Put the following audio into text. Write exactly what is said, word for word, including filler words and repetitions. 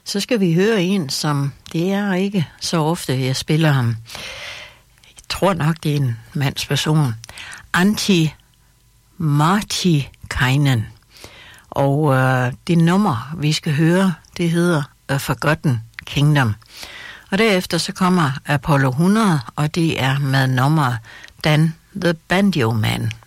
så skal vi høre en, som det er ikke så ofte, jeg spiller ham. Jeg tror nok, det er en mandsperson. Antti Martikainen. Og øh, det nummer, vi skal høre, det hedder A Forgotten Kingdom. Og derefter så kommer Apollo hundrede, og det er med nummer Dan the Banjo Man.